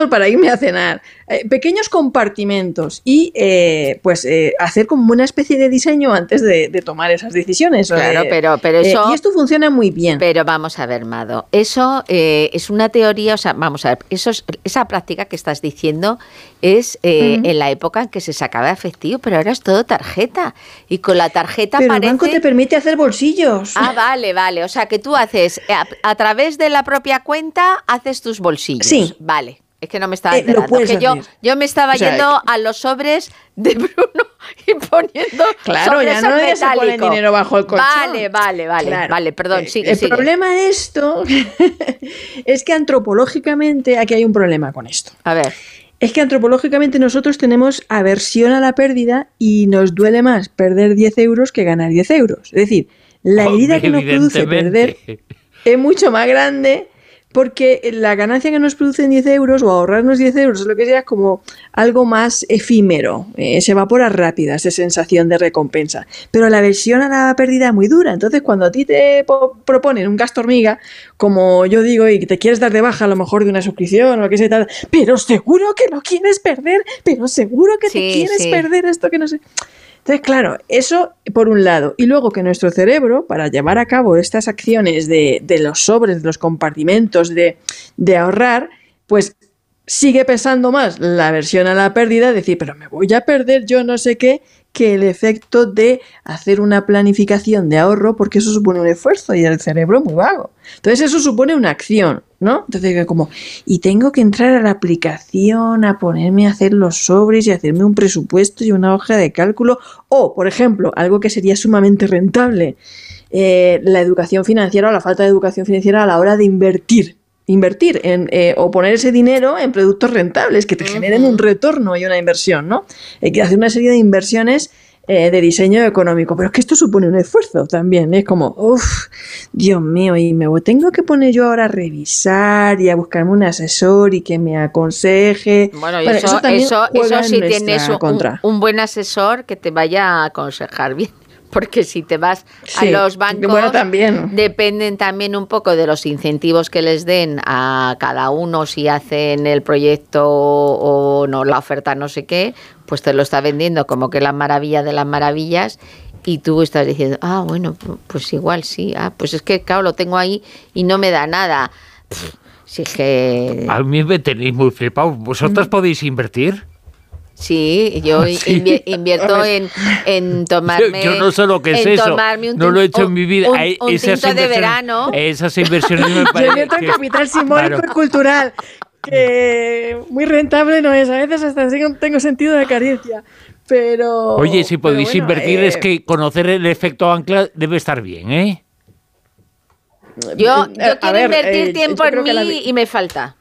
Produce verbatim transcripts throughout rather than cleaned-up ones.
para irme a cenar. Eh, pequeños compartimentos y eh, pues eh, hacer como una especie de diseño antes de, de tomar esas decisiones. Claro, eh, pero, pero eso... Eh, y esto funciona muy bien. Pero vamos a ver, Mado, eso eh, es una teoría, o sea, vamos a ver, eso es, esa práctica que estás diciendo es eh, uh-huh. en la época en que se sacaba efectivo, pero ahora es todo tarjeta. Y con la tarjeta pero parece... el banco te permite hacer bolsillos. Ah, vale, vale. O sea, que tú haces, a, a través de la propia cuenta, haces tus bolsillos. Sí. Vale. Es que no me estaba enterando. Eh, que yo, yo me estaba o sea, yendo a los sobres de Bruno y poniendo claro, sobres ya no metálicos. Se pone dinero bajo el colchón. Vale, vale, vale, claro. vale, perdón, sigue, El sigue. problema de esto es que antropológicamente aquí hay un problema con esto. A ver. Es que antropológicamente nosotros tenemos aversión a la pérdida y nos duele más perder diez euros que ganar diez euros. Es decir, la herida oh, que nos produce perder es mucho más grande porque la ganancia que nos producen diez euros o ahorrarnos diez euros o lo que sea es como algo más efímero, eh, se evapora rápida esa sensación de recompensa. Pero la aversión a la pérdida es muy dura. Entonces cuando a ti te po- proponen un gasto hormiga, como yo digo, y te quieres dar de baja a lo mejor de una suscripción o lo que sea, tal, pero seguro que lo quieres perder, pero seguro que sí, te quieres sí. perder esto que no sé... Entonces, claro, eso por un lado. Y luego que nuestro cerebro, para llevar a cabo estas acciones de, de los sobres, de los compartimentos, de, de ahorrar, pues sigue pesando más la aversión a la pérdida, decir, pero me voy a perder yo no sé qué, que el efecto de hacer una planificación de ahorro, porque eso supone un esfuerzo y el cerebro es muy vago. Entonces eso supone una acción, ¿no? Entonces como, y tengo que entrar a la aplicación, a ponerme a hacer los sobres y hacerme un presupuesto y una hoja de cálculo, o, por ejemplo, algo que sería sumamente rentable, eh, la educación financiera o la falta de educación financiera a la hora de invertir. Invertir en, eh, o poner ese dinero en productos rentables que te uh-huh. generen un retorno y una inversión, ¿no? Hay que hacer una serie de inversiones eh, de diseño económico, pero es que esto supone un esfuerzo también, es como, uff, Dios mío, y me tengo que poner yo ahora a revisar y a buscarme un asesor y que me aconseje. Bueno, bueno eso, eso, eso, eso si tienes un, un buen asesor que te vaya a aconsejar bien. Porque si te vas sí, a los bancos, bueno, también. dependen también un poco de los incentivos que les den a cada uno si hacen el proyecto o no, la oferta no sé qué, pues te lo está vendiendo como que la maravilla de las maravillas y tú estás diciendo, ah, bueno, pues igual sí, ah, pues es que claro, lo tengo ahí y no me da nada. Pff, si es que... A mí me tenéis muy flipado. ¿Vosotras mm. podéis invertir? Sí, yo ¿Sí? Invi- invierto en, en tomarme... Yo, yo no sé lo que es eso, un no lo he hecho en mi vida. Un, un tinto de verano. Esas inversiones me parecen... Yo invierto en capital simbólico claro. y cultural, que muy rentable no es, a veces hasta tengo sentido de carencia, pero... Oye, si podéis bueno, invertir eh... es que conocer el efecto ancla debe estar bien, ¿eh? Yo, yo quiero ver, invertir eh, tiempo en mí la... y me falta.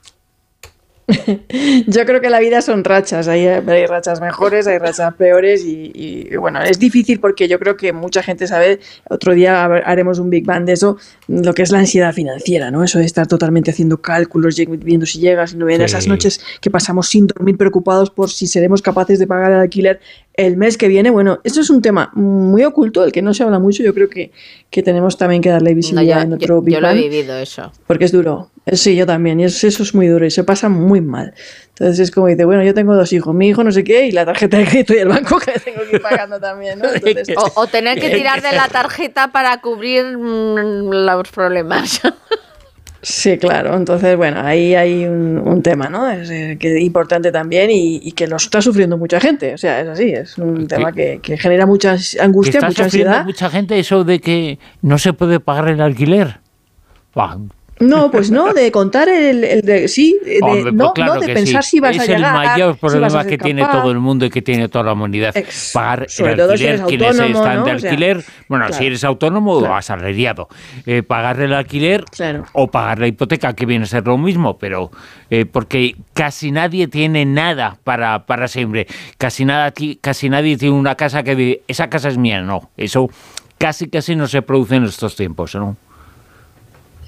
Yo creo que la vida son rachas, hay, hay rachas mejores, hay rachas peores y, y bueno, es difícil porque yo creo que mucha gente sabe, otro día haremos un Big Bang de eso, lo que es la ansiedad financiera, ¿no? Eso de estar totalmente haciendo cálculos, viendo si llegas, si no vienen, sí. Esas noches que pasamos sin dormir preocupados por si seremos capaces de pagar el alquiler el mes que viene. Bueno, esto es un tema muy oculto, del que no se habla mucho, yo creo que, que tenemos también que darle visibilidad no, yo, en otro yo, Big yo Bang. Yo lo he vivido eso. Porque es duro. Sí, yo también, y eso, eso es muy duro y se pasa muy mal. Entonces es como dice, bueno, yo tengo dos hijos, mi hijo no sé qué y la tarjeta de crédito y el banco que tengo que ir pagando también, ¿no? Entonces, o, o tener que tirar de la tarjeta para cubrir mmm, los problemas. Sí, claro. Entonces, bueno, ahí hay un, un tema, ¿no? Es eh, que es importante también y, y que lo está sufriendo mucha gente. O sea, es así, es un ¿Qué? tema que, que genera mucha angustia, está mucha sufriendo ansiedad. Mucha gente eso de que no se puede pagar el alquiler. Bah. No, pues no, de contar el, el de sí, de, Hombre, no, pues claro no de que pensar sí. si vas es a llegar. Es el mayor problema si vas a que capaz. tiene todo el mundo y que tiene toda la humanidad. Ex, pagar sobre el todo alquiler, si quienes están ¿no? de alquiler, o sea, bueno, claro. si eres autónomo claro. o asalariado, eh, pagar el alquiler claro. o pagar la hipoteca, que viene a ser lo mismo, pero eh, porque casi nadie tiene nada para, para siempre. Casi, nada, casi nadie tiene una casa que dice, esa casa es mía, no. Eso casi casi no se produce en estos tiempos, ¿no?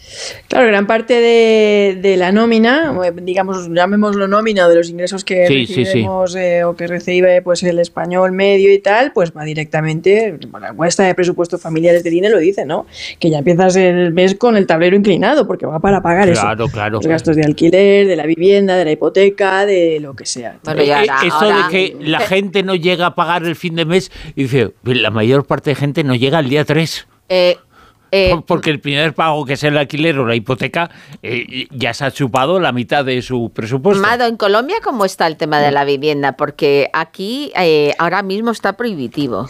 Claro, gran parte de, de la nómina, digamos, llamémoslo nómina, de los ingresos que sí, recibimos sí, sí. Eh, o que recibe pues el español medio y tal, pues va directamente, bueno, la encuesta de presupuestos familiares de I N E lo dice, ¿no? Que ya empiezas el mes con el tablero inclinado, porque va para pagar claro, eso. Claro, Los gastos de alquiler, de la vivienda, de la hipoteca, de lo que sea. Bueno, ya ahora, Eso ahora, de que la gente no llega a pagar el fin de mes, y dice, la mayor parte de gente no llega al día tres. Eh, Eh, Porque el primer pago, que es el alquiler o la hipoteca, eh, ya se ha chupado la mitad de su presupuesto. Mado, ¿en Colombia cómo está el tema de la vivienda? Porque aquí eh, ahora mismo está prohibitivo.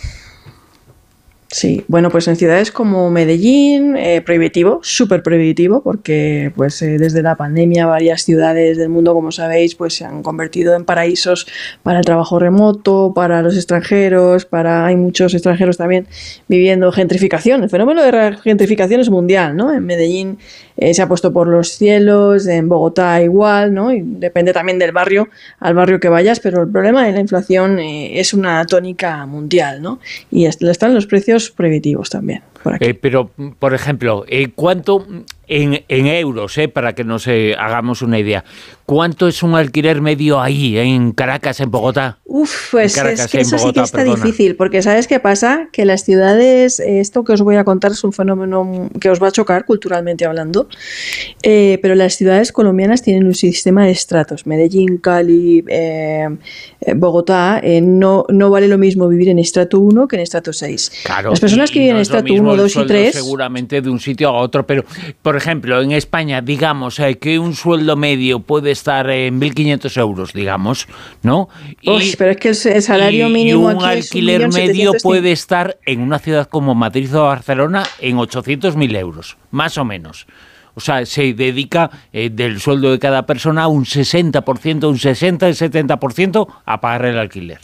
Sí, bueno, pues en ciudades como Medellín, eh, prohibitivo, súper prohibitivo, porque pues eh, desde la pandemia varias ciudades del mundo, como sabéis, pues se han convertido en paraísos para el trabajo remoto, para los extranjeros, para hay muchos extranjeros también viviendo gentrificación. El fenómeno de la gentrificación es mundial, ¿no? En Medellín eh, se ha puesto por los cielos, en Bogotá igual, ¿no? Y depende también del barrio, al barrio que vayas, pero el problema de la inflación eh, es una tónica mundial, ¿no? Y están los precios prohibitivos también. Por aquí. Eh, pero, por ejemplo, eh, ¿cuánto en, en euros, eh, para que nos eh, hagamos una idea, cuánto es un alquiler medio ahí, en Caracas, en Bogotá? Uf, pues Caracas, es que eso Bogotá, sí que está perdona. difícil, porque ¿sabes qué pasa? Que las ciudades, esto que os voy a contar es un fenómeno que os va a chocar culturalmente hablando, eh, pero las ciudades colombianas tienen un sistema de estratos. Medellín, Cali, eh, Bogotá, eh, no, no vale lo mismo vivir en estrato uno que en estrato seis. Claro, las personas y, que viven no en estrato uno, dos y tres... seguramente de un sitio a otro, pero, por ejemplo, en España, digamos eh, que un sueldo medio puede estar en mil quinientos euros, digamos, ¿no? Y, Uy, pero es que el, el salario y, mínimo y un aquí alquiler es un medio puede estar en una ciudad como Madrid o Barcelona en ochocientos mil euros, más o menos. O sea, se dedica eh, del sueldo de cada persona un sesenta por ciento, un sesenta y setenta por ciento a pagar el alquiler.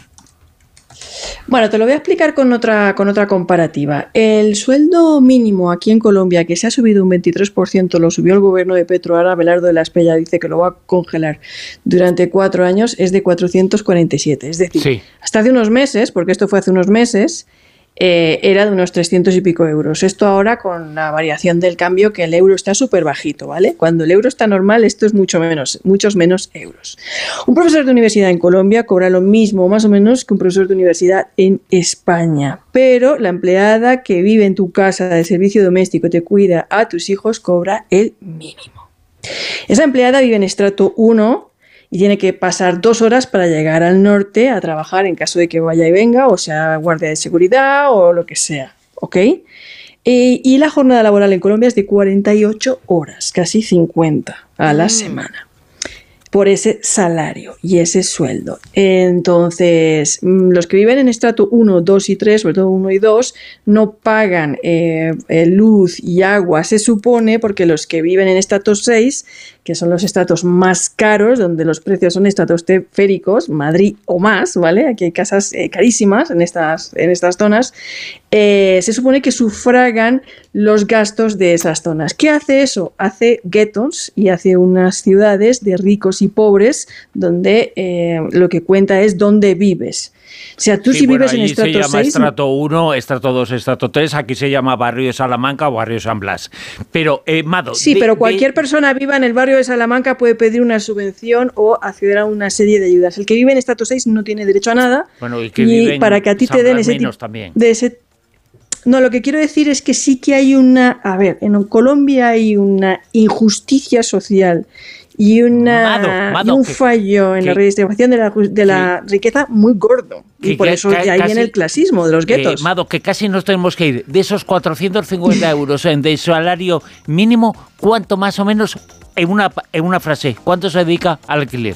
Bueno, te lo voy a explicar con otra, con otra comparativa. El sueldo mínimo aquí en Colombia, que se ha subido un veintitrés por ciento, lo subió el gobierno de Petro, ahora Abelardo de la Espriella dice que lo va a congelar durante cuatro años, es de cuatrocientos cuarenta y siete. Es decir, sí. hasta hace unos meses, porque esto fue hace unos meses, eh, era de unos trescientos y pico euros. Esto ahora con la variación del cambio, que el euro está súper bajito, ¿vale? Cuando el euro está normal, esto es mucho menos, muchos menos euros. Un profesor de universidad en Colombia cobra lo mismo, más o menos, que un profesor de universidad en España. Pero la empleada que vive en tu casa de servicio doméstico y te cuida a tus hijos cobra el mínimo. Esa empleada vive en estrato uno y tiene que pasar dos horas para llegar al norte a trabajar en caso de que vaya y venga, o sea, guardia de seguridad o lo que sea, ¿ok? Eh, y la jornada laboral en Colombia es de cuarenta y ocho horas, casi cincuenta a la mm. semana, por ese salario y ese sueldo. Entonces, los que viven en estrato uno, dos y tres, sobre todo uno y dos, no pagan eh, luz y agua, se supone, porque los que viven en estrato seis, que son los estratos más caros, donde los precios son estratosféricos, Madrid o más, ¿vale? Aquí hay casas eh, carísimas en estas, en estas zonas, eh, se supone que sufragan los gastos de esas zonas. ¿Qué hace eso? Hace guetos y hace unas ciudades de ricos y pobres donde eh, lo que cuenta es dónde vives. O sea, tú sí, si bueno, vives en estrato se llama seis... estrato uno, estrato dos, estrato tres, aquí se llama barrio de Salamanca o barrio de San Blas. Pero, eh, Mado... Sí, de, pero cualquier de... persona viva en el barrio de Salamanca puede pedir una subvención o acceder a una serie de ayudas. El que vive en estrato seis no tiene derecho a nada. Bueno, y que vive en para que a ti San te den Blas ese menos tipo también. de ese... No, lo que quiero decir es que sí que hay una... A ver, en Colombia hay una injusticia social y, una, Mado, Mado, y un que, fallo en que, la redistribución de la, de la que, riqueza muy gordo. Que, y por que, eso que, de ahí casi, viene el clasismo de los guetos. Eh, Mado, que casi nos tenemos que ir. De esos cuatrocientos cincuenta euros de salario mínimo, ¿cuánto más o menos, en una, en una frase, cuánto se dedica al alquiler?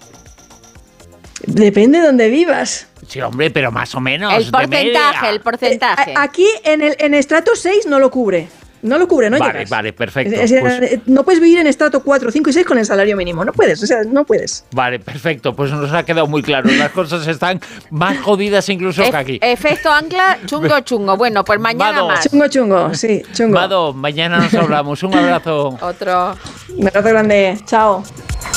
Depende de dónde vivas. Sí, hombre, pero más o menos. El porcentaje, el porcentaje. Eh, aquí en el en estrato seis no lo cubre. No lo cubre, no vale, llegas. Vale, perfecto. Es, es, pues, no puedes vivir en estrato cuatro, cinco y seis con el salario mínimo. No puedes, o sea, no puedes. Vale, perfecto. Pues nos ha quedado muy claro. Las cosas están más jodidas incluso e- que aquí. Efecto ancla, chungo, chungo. Bueno, pues mañana Mado, más. Chungo, chungo, sí, chungo. Mado, mañana nos hablamos. Un abrazo. Otro. Un abrazo grande. Chao.